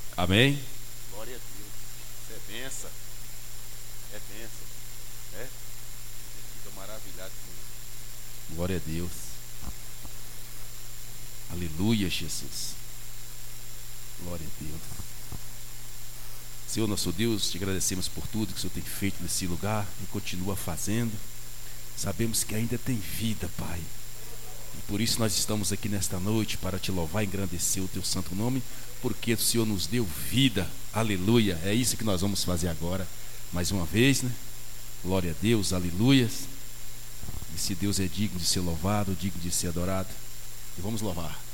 Amém? Glória a Deus. Isso é benção. É benção. É? Ele fica maravilhado com isso. Glória a Deus. Aleluia, Jesus. Glória a Deus. Senhor nosso Deus, te agradecemos por tudo que o Senhor tem feito nesse lugar e continua fazendo. Sabemos que ainda tem vida, Pai. E por isso nós estamos aqui nesta noite para te louvar e engrandecer o teu santo nome, porque o Senhor nos deu vida. Aleluia. É isso que nós vamos fazer agora. Mais uma vez, né? Glória a Deus, aleluias. E se Deus é digno de ser louvado, digno de ser adorado, e vamos louvar.